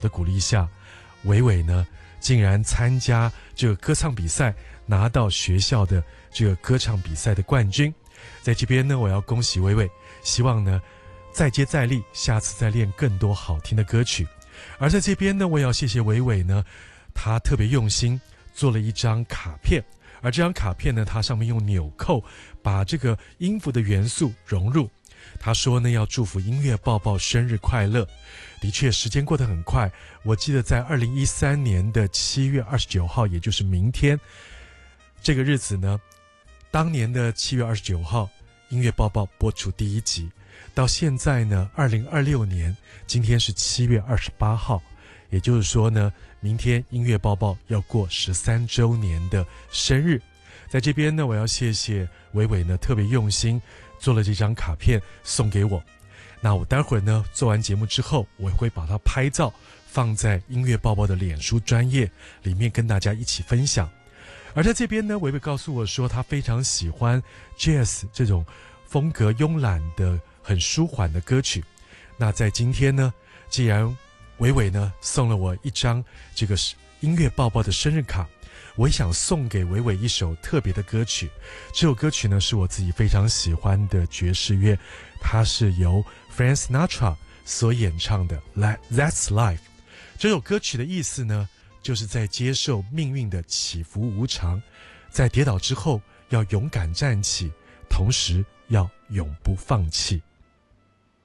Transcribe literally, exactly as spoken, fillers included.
的鼓励下，伟伟呢竟然参加这个歌唱比赛，拿到学校的这个歌唱比赛的冠军。在这边呢，我要恭喜伟伟，希望呢再接再厉，下次再练更多好听的歌曲。而在这边呢，我也要谢谢伟伟呢，他特别用心做了一张卡片，而这张卡片呢，它上面用纽扣把这个音符的元素融入。他说呢，要祝福音乐抱抱生日快乐。的确，时间过得很快，我记得在二零一三年的七月二十九号，也就是明天这个日子呢，当年的七月二十九号，音乐抱抱播出第一集，到现在呢，二零二六年，今天是七月二十八号，也就是说呢，明天音乐抱抱要过十三周年的生日。在这边呢，我要谢谢伟伟呢，特别用心做了这张卡片送给我。那我待会儿呢，做完节目之后，我会把它拍照放在音乐抱抱的脸书专页里面跟大家一起分享。而在这边呢，伟伟告诉我说，他非常喜欢 jazz 这种风格慵懒的、很舒缓的歌曲。那在今天呢，既然伟伟呢送了我一张这个音乐抱抱的生日卡，我也想送给伟伟一首特别的歌曲。这首歌曲呢是我自己非常喜欢的爵士乐，它是由 Frank Sinatra 所演唱的 That's Life。 这首歌曲的意思呢，就是在接受命运的起伏无常，在跌倒之后要勇敢站起，同时要永不放弃。